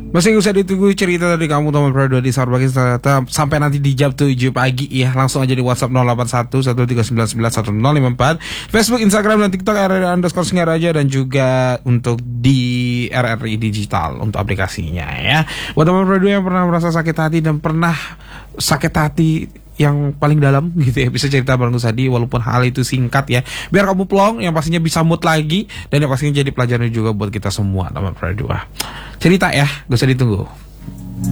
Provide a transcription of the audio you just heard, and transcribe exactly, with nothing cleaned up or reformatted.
Masih usah ditunggu cerita dari kamu teman Pro dua di Sahur Pagi ternyata sampai nanti di jam tujuh pagi ya. Langsung aja di WhatsApp nol delapan satu satu tiga sembilan sembilan satu nol lima empat, Facebook, Instagram dan TikTok R R I underscore Singaraja, dan juga untuk di R R I Digital untuk aplikasinya ya. Buat teman Pro dua yang pernah merasa sakit hati dan pernah sakit hati yang paling dalam gitu ya, bisa cerita bareng Sadi walaupun hal itu singkat ya, biar kamu plong yang pastinya bisa mood lagi dan yang pastinya jadi pelajaran juga buat kita semua teman Pro dua. Cerita ya, gak usah ditunggu.